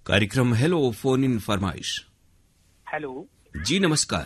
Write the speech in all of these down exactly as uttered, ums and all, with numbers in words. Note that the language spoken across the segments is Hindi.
कार्यक्रम हेलो फोन इन फरमाइश। हेलो जी नमस्कार।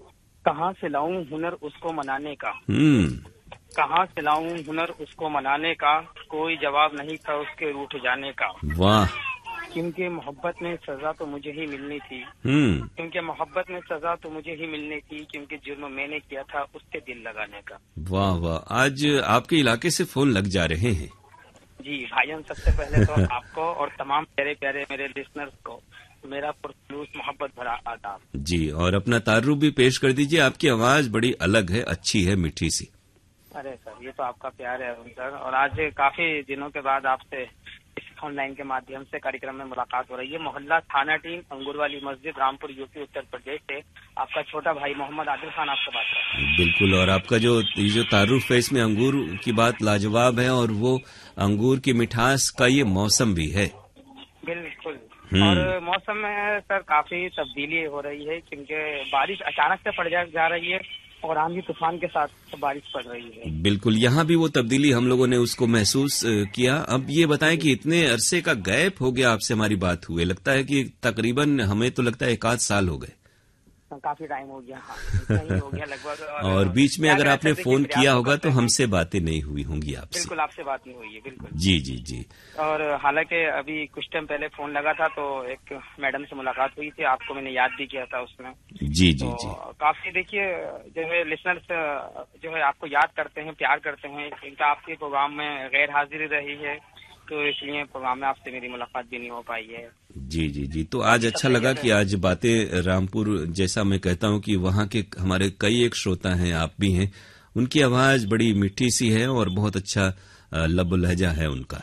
कहाँ से लाऊं हुनर उसको मनाने का, हम्म कहाँ से लाऊं हुनर उसको मनाने का, कोई जवाब नहीं था उसके रूठ जाने का। वाह। क्योंकि मोहब्बत में सजा तो मुझे ही मिलनी थी, हम्म क्योंकि मोहब्बत में सजा तो मुझे ही मिलनी थी, क्योंकि जुर्म मैंने किया था उसके दिल लगाने का। वाह वाह, आज आपके इलाके से फोन लग जा रहे हैं। जी भाईजान, सबसे पहले तो आपको और तमाम प्यारे प्यारे मेरे लिसनर्स को मेरा पुरखलूस मोहब्बत भरा आदाब। जी, और अपना तारुफ भी पेश कर दीजिए। आपकी आवाज बड़ी अलग है, अच्छी है, मीठी सी। अरे सर, ये तो आपका प्यार है सर। और आज काफी दिनों के बाद आपसे इस ऑनलाइन के माध्यम से कार्यक्रम में मुलाकात हो रही है। मोहल्ला थाना टीम अंगूर वाली मस्जिद रामपुर यूपी उत्तर प्रदेश से आपका छोटा भाई मोहम्मद आदिल खान आपसे बात कर रहा है। बिल्कुल, और आपका जो ये जो तारुफ है इसमें अंगूर की बात लाजवाब है, और वो अंगूर की मिठास का ये मौसम भी है। बिल्कुल, और मौसम में सर काफी तब्दीली हो रही है, क्योंकि बारिश अचानक से पड़ जा, जा रही है और आंधी तूफान के साथ बारिश पड़ रही है। बिल्कुल, यहाँ भी वो तब्दीली हम लोगों ने उसको महसूस किया। अब ये बताएं कि इतने अरसे का गैप हो गया आपसे हमारी बात हुए, लगता है कि तकरीबन, हमें तो लगता है एक आध साल हो गए। काफी टाइम हो गया, हाँ, इतना ही हो गया लगभग। और, और बीच में अगर आपने फोन किया होगा तो हमसे बातें नहीं हुई होंगी आपसे। बिल्कुल, आपसे बात नहीं हुई है, बिल्कुल। जी जी जी। और हालांकि अभी कुछ टाइम पहले फोन लगा था तो एक मैडम से मुलाकात हुई थी, आपको मैंने याद भी किया था उसमें। जी जी तो जी। काफी देखिए, जो है लिसनर्स जो है आपको याद करते हैं, प्यार करते हैं। इनका आपके प्रोग्राम में गैर हाजिरी रही है, तो इसलिए प्रोग्राम में आपसे मेरी मुलाकात भी नहीं हो पाई है। जी जी जी। तो आज अच्छा लगा कि आज बातें रामपुर, जैसा मैं कहता हूं कि वहां के हमारे कई एक श्रोता हैं, आप भी हैं, उनकी आवाज बड़ी मिठी सी है और बहुत अच्छा लब लहजा है उनका।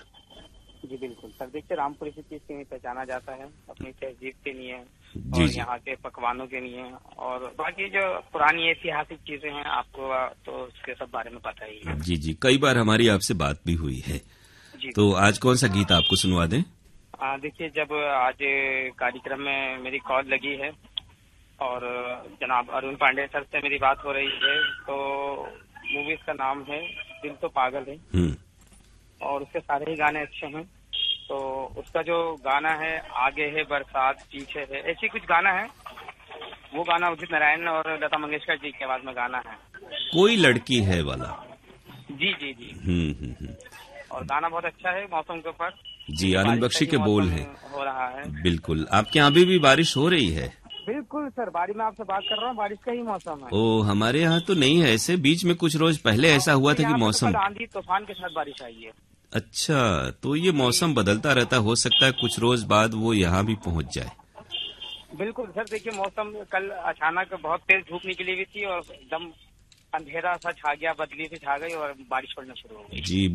जी बिल्कुल सर, देखिए रामपुर इसी चीज के लिए पहचाना जाता है, अपनी तहजीब के लिए जी और यहाँ के पकवानों के लिए, और बाकी जो पुरानी ऐतिहासिक चीजें हैं आपको तो उसके सब बारे में पता ही है। जी जी, कई बार हमारी आपसे बात भी हुई है। जी, तो आज कौन सा गीत आपको सुनवा दें? देखिए, जब आज कार्यक्रम में मेरी कॉल लगी है और जनाब अरुण पांडे सर से मेरी बात हो रही है, तो मूवीज का नाम है दिल तो पागल है और उसके सारे ही गाने अच्छे हैं। तो उसका जो गाना है आगे है बरसात पीछे है, ऐसी कुछ गाना है, वो गाना उदित नारायण और लता मंगेशकर जी की आवाज में गाना है, कोई लड़की है वाला। जी जी जी। हम्म हम्म हम्म। और गाना बहुत अच्छा है मौसम के ऊपर। जी, आनंद बख्शी के बोल हैं। हो रहा है। बिल्कुल, आपके यहाँ अभी भी बारिश हो रही है? बिल्कुल सर, बारिश में आपसे बात कर रहा हूँ, बारिश का ही मौसम है। ओ, हमारे यहाँ तो नहीं है ऐसे। बीच में कुछ रोज पहले ऐसा हुआ था कि मौसम आंधी तूफान के साथ बारिश आई है। अच्छा, तो ये मौसम बदलता रहता, हो सकता है कुछ रोज बाद वो यहाँ भी पहुँच जाए। बिल्कुल सर, देखिए मौसम कल अचानक बहुत तेज धूप निकली हुई थी और एकदम अंधेरा सा छा गया, बदली सी छा गई और बारिश पड़ना शुरू हो गई। जी।